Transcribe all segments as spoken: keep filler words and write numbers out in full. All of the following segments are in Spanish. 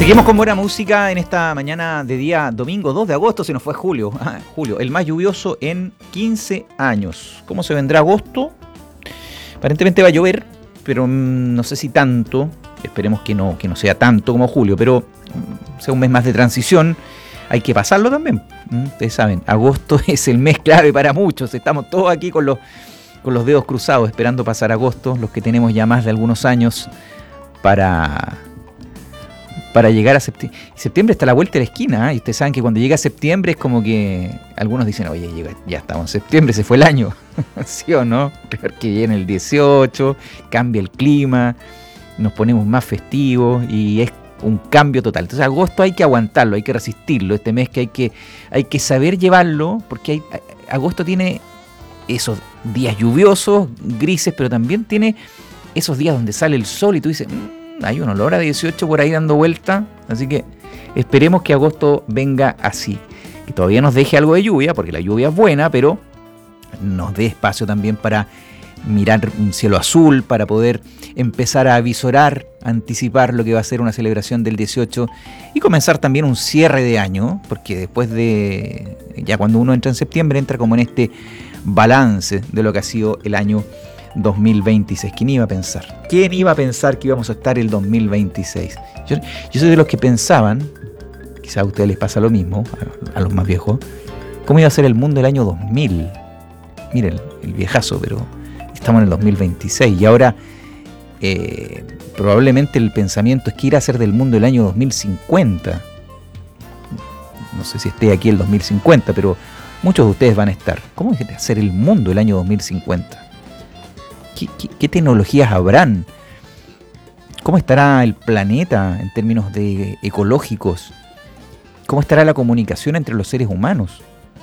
Seguimos con buena música en esta mañana de día domingo dos de agosto, se nos fue julio, ah, julio, el más lluvioso en quince años. ¿Cómo se vendrá agosto? Aparentemente va a llover, pero mmm, no sé si tanto, esperemos que no, que no sea tanto como julio, pero mmm, sea un mes más de transición, hay que pasarlo también. ¿Mm? Ustedes saben, agosto es el mes clave para muchos, estamos todos aquí con los, con los dedos cruzados esperando pasar agosto, los que tenemos ya más de algunos años para... para llegar a septiembre. Septiembre está a la vuelta de la esquina, ¿eh? Y ustedes saben que cuando llega septiembre es como que algunos dicen, oye, llega, ya estamos en septiembre, se fue el año. ¿Sí o no? Porque viene el dieciocho, cambia el clima, nos ponemos más festivos y es un cambio total. Entonces agosto hay que aguantarlo, hay que resistirlo, este mes que hay que, hay que saber llevarlo, porque hay, agosto tiene esos días lluviosos, grises, pero también tiene esos días donde sale el sol y tú dices... Mmm, hay un olor a dieciocho por ahí dando vuelta, así que esperemos que agosto venga así, que todavía nos deje algo de lluvia, porque la lluvia es buena, pero nos dé espacio también para mirar un cielo azul, para poder empezar a avisorar, anticipar lo que va a ser una celebración del dieciocho y comenzar también un cierre de año, porque después de, ya cuando uno entra en septiembre, entra como en este balance de lo que ha sido el año dos mil veintiséis. ¿Quién iba a pensar? ¿Quién iba a pensar que íbamos a estar el dos mil veintiséis? Yo, yo soy de los que pensaban, quizá a ustedes les pasa lo mismo, a, a los más viejos, cómo iba a ser el mundo el año dos mil. Miren, el viejazo, pero estamos en el dos mil veintiséis y ahora eh, probablemente el pensamiento es que irá a ser del mundo el año dos mil cincuenta. No sé si esté aquí el dos mil cincuenta, pero muchos de ustedes van a estar. ¿Cómo es que va a ser el mundo el año dos mil cincuenta? ¿Qué, qué, ¿Qué tecnologías habrán? ¿Cómo estará el planeta en términos de ecológicos? ¿Cómo estará la comunicación entre los seres humanos?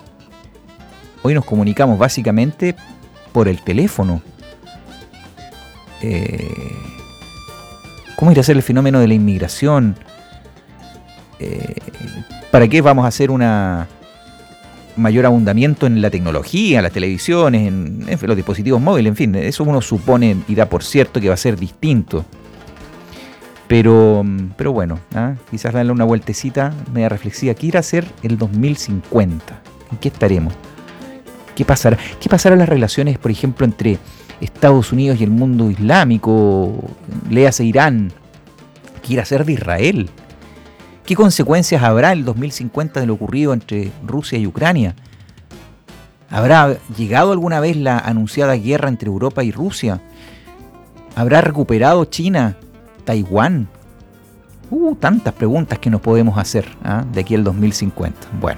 Hoy nos comunicamos básicamente por el teléfono. Eh, ¿Cómo irá a ser el fenómeno de la inmigración? Eh, ¿Para qué vamos a hacer una... mayor abundamiento en la tecnología, en las televisiones, en, en los dispositivos móviles, en fin, eso uno supone y da por cierto que va a ser distinto. Pero, pero bueno, ¿eh? Quizás darle una vueltecita media reflexiva. ¿Qué irá a ser el dos mil cincuenta? ¿En qué estaremos? ¿Qué pasará? ¿Qué pasará en las relaciones, por ejemplo, entre Estados Unidos y el mundo islámico? Léase Irán. ¿Qué irá a ser de Israel? ¿Qué consecuencias habrá el dos mil cincuenta de lo ocurrido entre Rusia y Ucrania? ¿Habrá llegado alguna vez la anunciada guerra entre Europa y Rusia? ¿Habrá recuperado China Taiwán? Uh, tantas preguntas que nos podemos hacer, ¿eh? De aquí al dos mil cincuenta. Bueno,